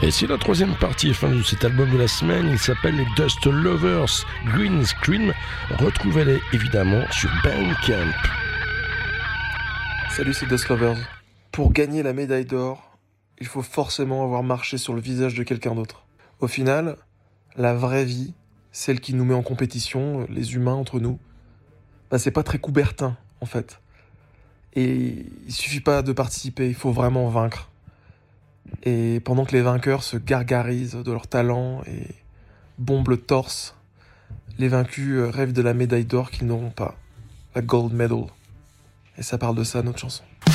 Et c'est la troisième partie de cet album de la semaine. Il s'appelle les Dust Lovers Green Screen. Retrouvez-les évidemment sur Bandcamp. Salut, c'est Dust Lovers. Pour gagner la médaille d'or, il faut forcément avoir marché sur le visage de quelqu'un d'autre. Au final, la vraie vie, celle qui nous met en compétition, les humains entre nous, c'est pas très Coubertin en fait. Et il suffit pas de participer, il faut vraiment vaincre. Et pendant que les vainqueurs se gargarisent de leur talent et bombent le torse, les vaincus rêvent de la médaille d'or qu'ils n'auront pas, la gold medal. Et ça parle de ça, notre chanson.